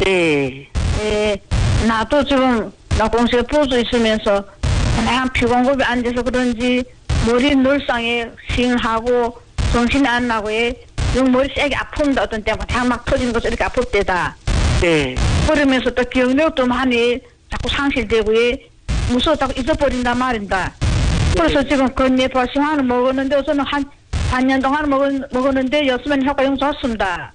네. 예, 나도 지금 나 공시에 보수 있으면서 그냥 피곤급에 앉아서 그런지 머리 늘상에 싱하고 정신이 안 나고 머리 세게 아픈다 어떤 때만 그냥 막 터지는 것이 이렇게 아플 때다. 네. 그러면서 또 기억력도 많이 자꾸 상실되고 무서웠다고 잊어버린단 말입니다. 그래서 지금 건뇌발생 하나 먹었는데 저는 한 4년 동안 먹었는데 요즘에는 효과 영 좋습니다.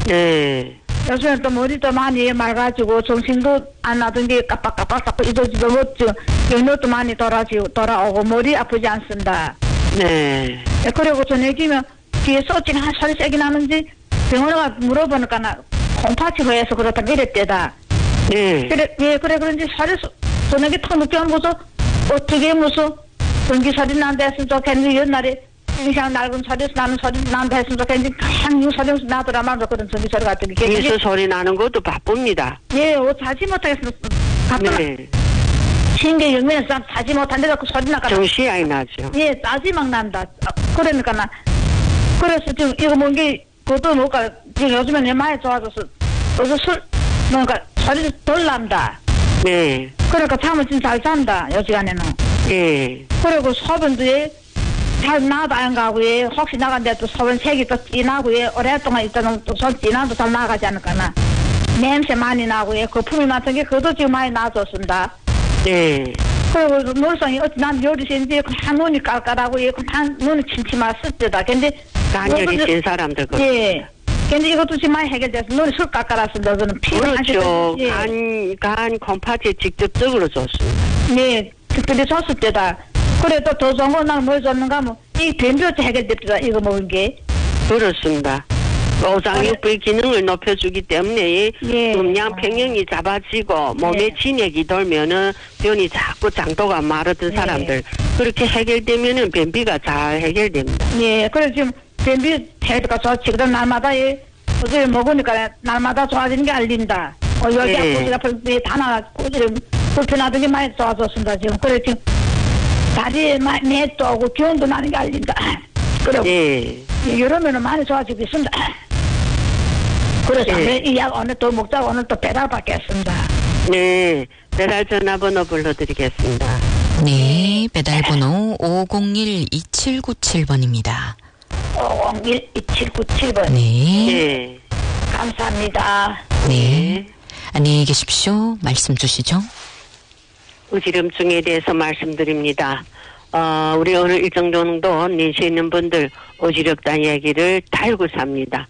네. 요즘엔 또 머리도 많이 맑아지고 정신도 안 나던 게 깜빡깜빡 자꾸 잊어지도 못죠. 기억력도 많이 돌아오고 머리 아프지 않습니다. 네. 그리고 저녁이면 뒤에 쏟진 한 소리 세게 나는지 병원에 물어보니까 나 콩팥이 그렇다 이랬대다. 네. 그래 그런지 소리 저녁에 턱 늦게 하면서 어떻게 무슨 전기 소리 난다 했으면 좋겠는데 옛날에 그냥 낡은 소리에서 나는 소리 난다 했으면 좋겠는데 그냥 소리에서 나더라 말도 그런 전기 소리 같은 게 뒤에서 소리 나는 것도 바쁩니다. 예, 자지 못하겠어. 네. 신경 열면서 자지 못한데도 그 소리 나가. 정신이 나죠. 예, 짜지 막 난다. 그러니까 나 그래서 지금 이거 뭔게 그것도 뭔가 지금 요즘에는 많이 좋아져서 어서 뭔가 소리 덜 난다. 네. 그러니까 잠을 진짜 잘 잔다 요시간에는. 예. 그리고 소변도 잘 나도 안 가고 혹시 나간데 또 소변 색이 또 진하고 오랫동안 있다는 또손 진하도 잘 나가지 않을까나. 냄새 많이 나고 거품이 맡은 게 그것도 지금 많이 나아졌습니다. 네. 그리고 물성이 어찌 난 요리시인데 그냥 눈이 깔깔하고 그냥 눈이 침침했을 때다. 근데 간열이 진 사람들 거. 예. 근데 이것도 지금 많이 해결돼서 눈이 술 깔깔했습니다. 저는 피가 그렇죠. 간 콩팥에 직접적으로 줬습니다. 네. 특별히 줬을 때다. 그래 또 좋은 건 난 뭘 줬는가 하면 이 변비도 해결됐다. 이거 먹은 게. 그렇습니다. 오장육부의 기능을 높여주기 때문에 예. 음양 평형이 잡아지고 몸에 진액이 돌면은 변이 자꾸 장도가 마르던 사람들 그렇게 해결되면은 변비가 잘 해결됩니다. 예. 그래 지금 변비 해가 좋지. 그다음 날마다 어제 먹으니까 날마다 좋아지는 게 알린다. 여기 아프지 다 나가 불편하던 게 많이 좋아졌습니다. 지금 그래 지금 다리에 많이 떠오고 기운도 나는 게 알린다. 그래. 이러면은 많이 좋아지고 있습니다. 그래서 이 약 오늘 또 먹자고 오늘 또 배달 받겠습니다. 네. 배달 전화번호 불러드리겠습니다. 네. 배달번호 501-2797번입니다. 501-2797번. 네. 네. 감사합니다. 네. 안녕히 계십시오. 말씀 주시죠. 어지럼증에 대해서 말씀드립니다. 우리 어느 일정 정도年시 있는 분들 어지럽다는 얘기를 달고 삽니다.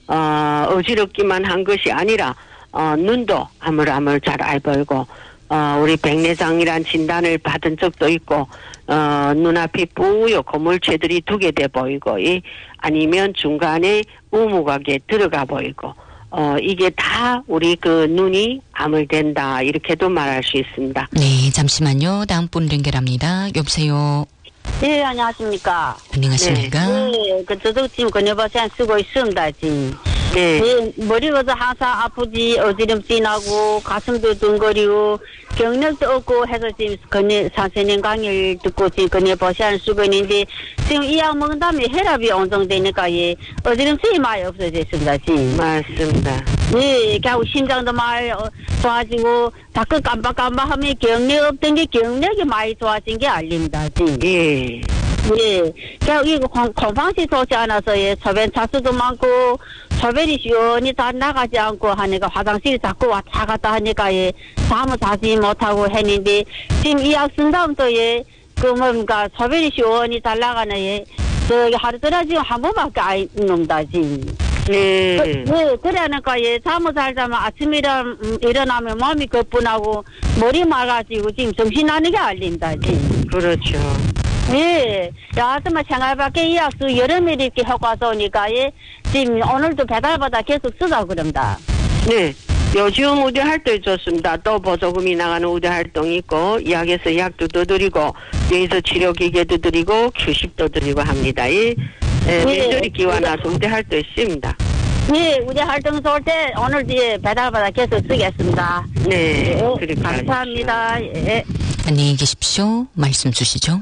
어지럽기만 한 것이 아니라 눈도 아물아물 잘 안 보이고 우리 백내장이란 진단을 받은 적도 있고 눈앞이 뿌옇 고물체들이 두 개 돼 보이고 아니면 중간에 우무하게 들어가 보이고 이게 다 우리 그 눈이 암울된다 이렇게도 말할 수 있습니다. 네, 잠시만요. 다음 분 연결합니다. 여보세요. 네, 안녕하십니까. 안녕하십니까. 네, 저도 지금 건네버스 쓰고 있습니다, 지금. 네. 머리가 항상 아프지, 어지럼증 나고, 가슴도 둥거리고, 경력도 없고 해서 지금 선생님 강의를 듣고 지금 건네버스 쓰고 있는데, 지금 이 약 먹은 다음에 혈압이 온정되니까, 어지럼증이 많이 없어졌습니다, 지금. 맞습니다. 네, 결국 심장도 많이 좋아지고, 자꾸 깜빡깜빡하면 경력 없던 게 경력이 많이 좋아진 게 알립니다, 지금. 예. 예, 결국 이거 콩팥이 좋지 않아서 소변 차수도 많고 소변이 시원히 잘 나가지 않고 하니까 화장실에 자꾸 왔다 갔다 하니까 잠을 자지 못하고 했는데 지금 이 약 쓴 다음부터 그 뭔가 소변이 시원히 잘 나가는 저기 하루 전에 지금 한 번밖에 안 놈다 지금. 네. 그러니까 잠을 잘 자면 아침에 일어나면 몸이 거뿐하고 머리 맑아지고 지금 정신 나는 게 알린다 지금. 그렇죠. 예, 야스마 생활밖에 이약수 여름에 이렇게 효과 좋으니까 지금 오늘도 배달받아 계속 쓰자 그런다. 네. 요즘 우대 활동이 좋습니다. 또 보조금이 나가는 우대 활동이 있고 약에서 약도 더 드리고 여기서 치료기계도 드리고 휴식도 드리고 합니다. 명절이 기와나서 우대 활동이 있습니다. 예, 우대 활동 좋을 때 오늘 배달받아 계속 쓰겠습니다. 네, 감사합니다. 예. 안녕히 계십시오. 말씀 주시죠.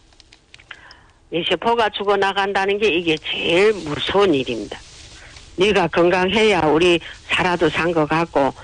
세포가 죽어나간다는 게 이게 제일 무서운 일입니다. 네가 건강해야 우리 살아도 산 것 같고